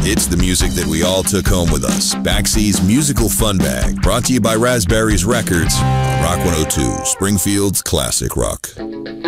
It's the music that we all took home with us. Baxi's Musical Fun Bag, brought to you by Raspberries Records on Rock 102, Springfield's classic rock.